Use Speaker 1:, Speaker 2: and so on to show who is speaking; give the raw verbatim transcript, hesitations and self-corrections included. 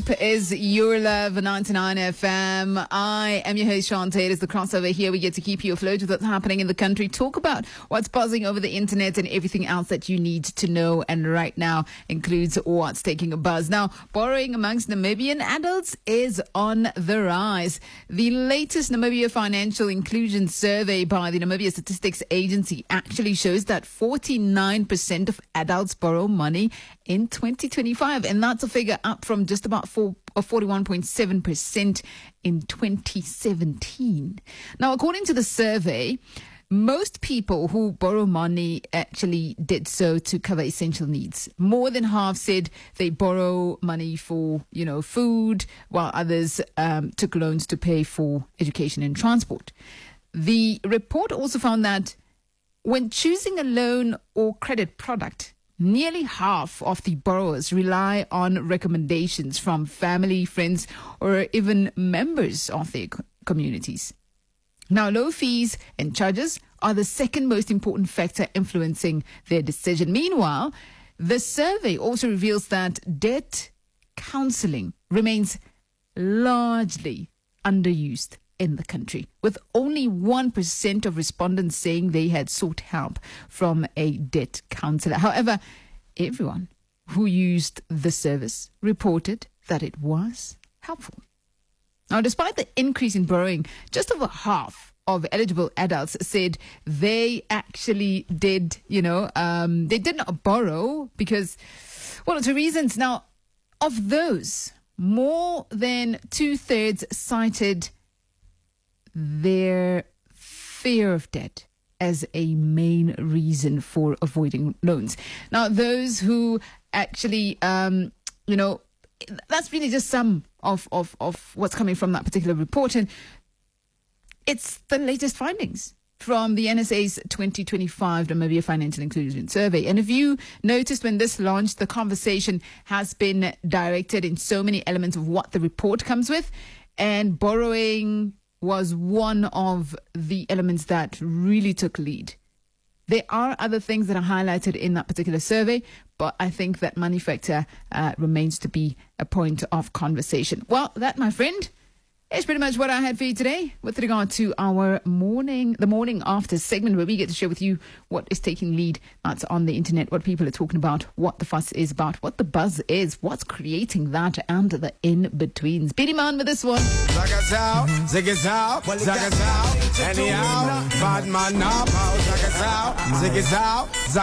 Speaker 1: is Your Love ninety-nine F M. I am your host, Shante. It is the crossover here. We get to keep you afloat with what's happening in the country, talk about what's buzzing over the internet and everything else that you need to know. And right now includes what's taking a buzz. Now, borrowing amongst Namibian adults is on the rise. The latest Namibia Financial Inclusion Survey by the Namibia Statistics Agency actually shows that forty-nine percent of adults borrow money in twenty twenty-five, and that's a figure up from just about four, or forty-one point seven percent in twenty seventeen. Now, according to the survey, most people who borrow money actually did so to cover essential needs. More than half said they borrow money for, you know, food, while others um, took loans to pay for education and transport. The report also found that when choosing a loan or credit product, nearly half of the borrowers rely on recommendations from family, friends, or even members of their co- communities. Now, low fees and charges are the second most important factor influencing their decision. Meanwhile, the survey also reveals that debt counseling remains largely underused in the country, with only one percent of respondents saying they had sought help from a debt counselor. However, everyone who used the service reported that it was helpful. Now, despite the increase in borrowing, just over half of eligible adults said they actually did, you know, um, they did not borrow because, well, two reasons. Now, of those, more than two-thirds cited their fear of debt as a main reason for avoiding loans. Now, those who actually, um, you know, that's really just some of, of, of what's coming from that particular report. And it's the latest findings from the N S A's twenty twenty-five Namibia Financial Inclusion Survey. And if you noticed when this launched, the conversation has been directed in so many elements of what the report comes with. And borrowing was one of the elements that really took lead. There are other things that are highlighted in that particular survey, but I think that money factor uh, remains to be a point of conversation. Well, that, my friend, is pretty much what I had for you today with regard to our morning, the morning after segment, where we get to share with you what is taking lead. That's on the internet, what people are talking about, what the fuss is about, what the buzz is, what's creating that, and the in-betweens. Beady man with this one.
Speaker 2: Zakazao, zigazao, zakazao, anyhow, bad man now, zakazao, zigazao,